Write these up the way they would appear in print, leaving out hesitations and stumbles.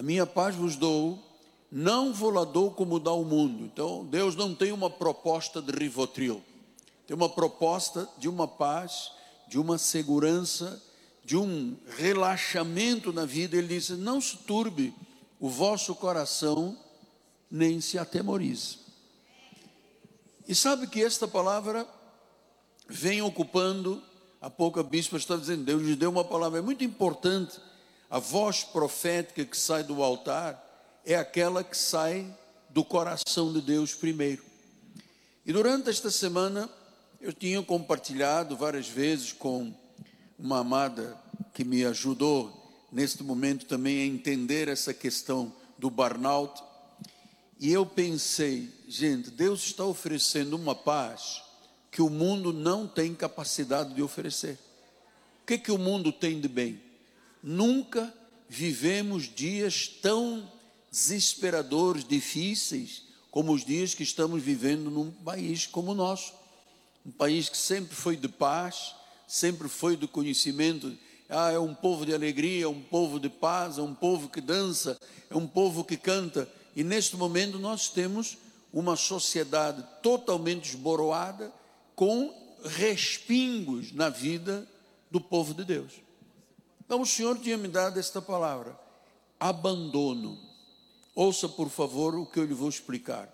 A minha paz vos dou, não vou lá dou como dá o mundo. Então, Deus não tem uma proposta de Rivotril. Tem uma proposta de uma paz, de uma segurança, de um relaxamento na vida. Ele diz, não se turbe o vosso coração, nem se atemorize. E sabe que esta palavra vem ocupando, há pouco a bispa está dizendo, Deus lhe deu uma palavra, é muito importante. A voz profética que sai do altar é aquela que sai do coração de Deus primeiro. E durante esta semana, eu tinha compartilhado várias vezes com uma amada que me ajudou neste momento também a entender essa questão do burnout. E eu pensei, gente, Deus está oferecendo uma paz que o mundo não tem capacidade de oferecer. O que o mundo tem de bem? Nunca vivemos dias tão desesperadores, difíceis, como os dias que estamos vivendo num país como o nosso. Um país que sempre foi de paz, sempre foi de conhecimento. É um povo de alegria, é um povo de paz, é um povo que dança, é um povo que canta. E neste momento nós temos uma sociedade totalmente esboroada, com respingos na vida do povo de Deus. Então o Senhor tinha me dado esta palavra, abandono. Ouça por favor o que eu lhe vou explicar.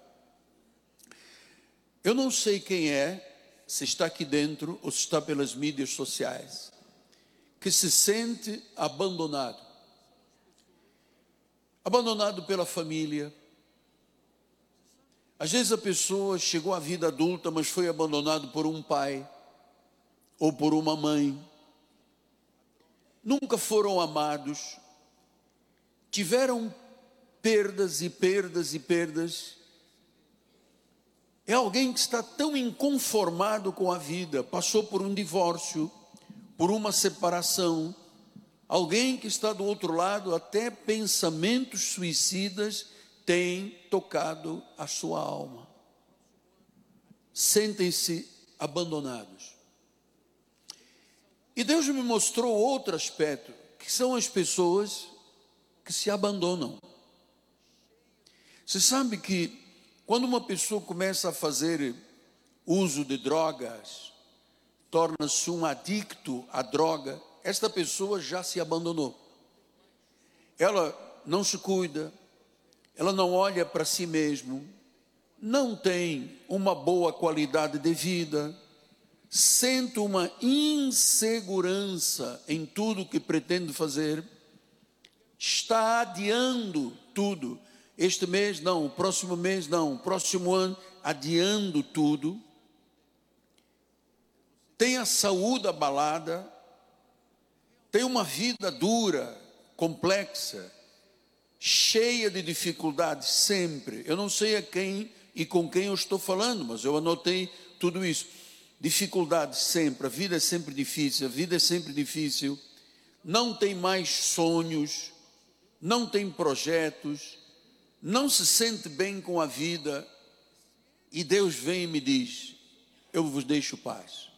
Eu não sei quem se está aqui dentro ou se está pelas mídias sociais, que se sente abandonado. Abandonado pela família. Às vezes a pessoa chegou à vida adulta, mas foi abandonado por um pai ou por uma mãe. Nunca foram amados, tiveram perdas e perdas e perdas. É alguém que está tão inconformado com a vida, passou por um divórcio, por uma separação. Alguém que está do outro lado, até pensamentos suicidas têm tocado a sua alma. Sentem-se abandonados. E Deus me mostrou outro aspecto, que são as pessoas que se abandonam. Você sabe que quando uma pessoa começa a fazer uso de drogas, torna-se um adicto à droga, esta pessoa já se abandonou. Ela não se cuida, ela não olha para si mesmo, não tem uma boa qualidade de vida, sente uma insegurança em tudo que pretende fazer, está adiando tudo. Este mês não, o próximo mês não, o próximo ano, adiando tudo. Tem a saúde abalada, tem uma vida dura, complexa, cheia de dificuldades sempre. Eu não sei a quem e com quem eu estou falando, mas eu anotei tudo isso. Dificuldades sempre, a vida é sempre difícil, a vida é sempre difícil. Não tem mais sonhos, não tem projetos, não se sente bem com a vida. E Deus vem e me diz, eu vos deixo paz.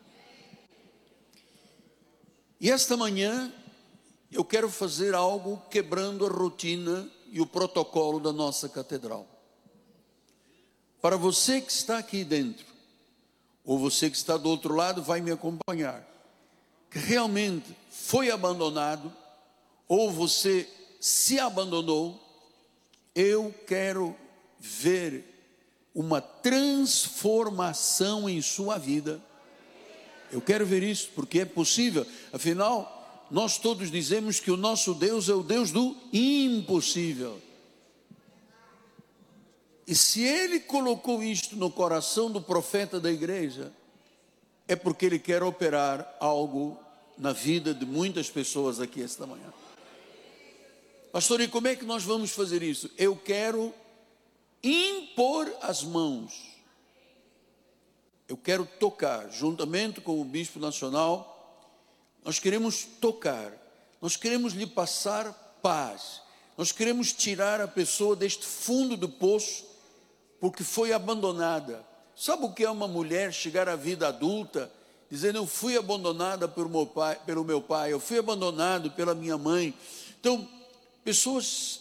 E esta manhã eu quero fazer algo quebrando a rotina e o protocolo da nossa catedral. Para você que está aqui dentro, ou você que está do outro lado vai me acompanhar, que realmente foi abandonado, ou você se abandonou, eu quero ver uma transformação em sua vida. Eu quero ver isso, porque é possível. Afinal, nós todos dizemos que o nosso Deus é o Deus do impossível. E se Ele colocou isto no coração do profeta da igreja, é porque Ele quer operar algo na vida de muitas pessoas aqui esta manhã. Pastor, e como é que nós vamos fazer isso? Eu quero impor as mãos. Eu quero tocar, juntamente com o Bispo Nacional, nós queremos tocar, nós queremos lhe passar paz, nós queremos tirar a pessoa deste fundo do poço, porque foi abandonada. Sabe o que é uma mulher chegar à vida adulta, dizendo, eu fui abandonada pelo meu pai, eu fui abandonado pela minha mãe. Então, pessoas